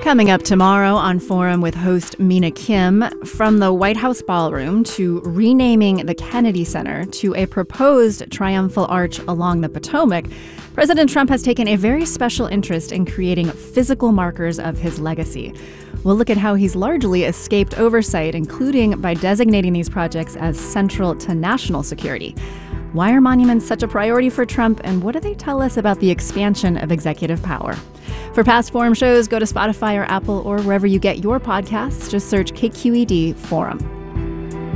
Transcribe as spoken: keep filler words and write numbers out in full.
Coming up tomorrow on Forum with host Mina Kim, from the White House ballroom to renaming the Kennedy Center to a proposed triumphal arch along the Potomac, President Trump has taken a very special interest in creating physical markers of his legacy. We'll look at how he's largely escaped oversight, including by designating these projects as central to national security. Why are monuments such a priority for Trump, and what do they tell us about the expansion of executive power? For past Forum shows, go to Spotify or Apple or wherever you get your podcasts. Just search K Q E D Forum.